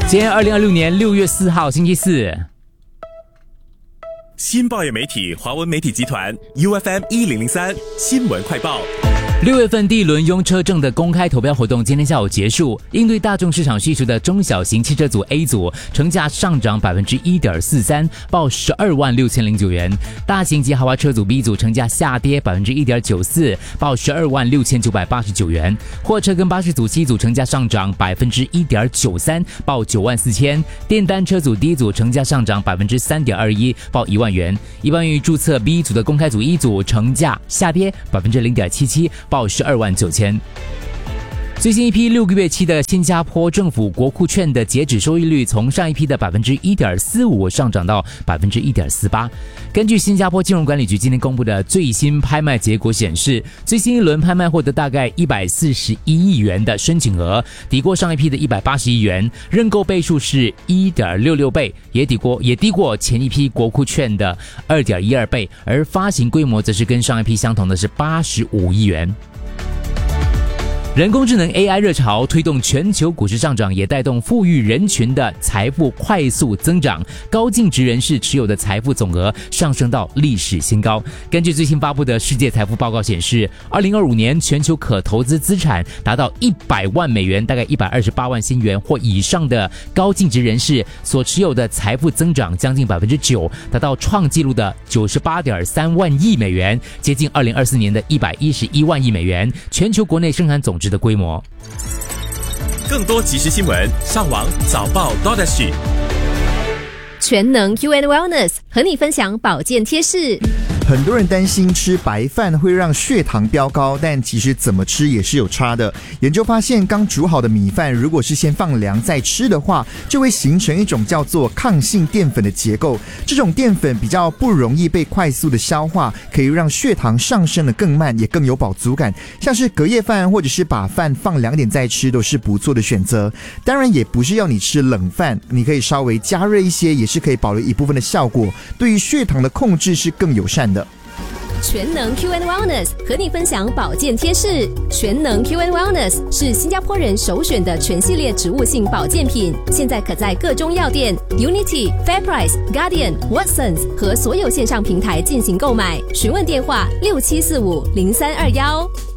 今天2026年6月4号星期四。 新报业媒体华文媒体集团 UFM1003 新闻快报。 6月份第一轮用车证的公开投票活动今天下午结束，应对大众市场需求的中小型汽车组 A 组成价上涨 1.43%， 报126009元；大型及豪华车组 B 组成价下跌 1.94%， 报126989元；货车跟巴士组 C 组成价上涨 1.93%， 报94000；电单车组 D 组成价上涨 3.21%， 报1万元；一般于注册 B 组的公开组 E 组成价下跌 0.77%，报129000。最新一批6个月期的新加坡政府国库券的截止收益率从上一批的 1.45% 上涨到 1.48%。根据新加坡金融管理局今天公布的最新拍卖结果显示，最新一轮拍卖获得大概141亿元的申请额，抵过上一批的180亿元，认购倍数是 1.66 倍，也低过前一批国库券的 2.12 倍，而发行规模则是跟上一批相同的是85亿元。人工智能 AI 热潮推动全球股市上涨，也带动富裕人群的财富快速增长，高净值人士持有的财富总额上升到历史新高。根据最新发布的世界财富报告显示，2025年全球可投资资产达到100万美元，大概128万新元或以上的高净值人士所持有的财富增长将近 9%， 达到创纪录的 98.3 万亿美元，接近2024年的111万亿美元，全球国内生产总值的规模。 更多即时新闻，上网早报 .SG。 全能 UN Wellness 和你分享保健贴士。 很多人担心吃白饭会让血糖飙高，但其实怎么吃也是有差的。研究发现，刚煮好的米饭如果是先放凉再吃的话，就会形成一种叫做抗性淀粉的结构。这种淀粉比较不容易被快速的消化，可以让血糖上升的更慢，也更有饱足感。像是隔夜饭或者是把饭放凉点再吃都是不错的选择。当然也不是要你吃冷饭，你可以稍微加热一些，也是可以保留一部分的效果，对于血糖的控制是更友善的。 全能 QN Wellness 和你分享保健贴士。全能 QN Wellness 是新加坡人首选的全系列植物性保健品，现在可在各中药店、Unity、FairPrice、Guardian、Watsons 和所有线上平台进行购买。询问电话67450321。